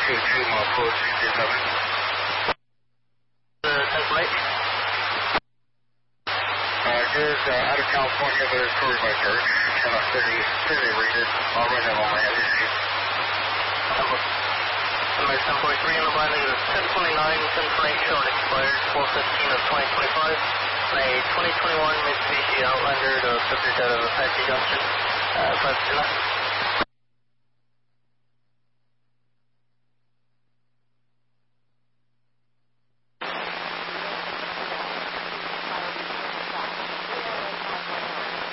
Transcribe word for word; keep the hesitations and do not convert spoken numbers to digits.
two two, my approach, two seven. The ten flight? Uh, just uh, out of California, but it's covered by church. And I'm city, city rated. I'll run that on my head issue. Number ten point three on the line, negative ten twenty-nine, ten twenty-eight, showing expired four fifteen of twenty twenty-five. A twenty twenty-one Mitsubishi Outlander, the subject out of Apache Junction, uh, five two nine.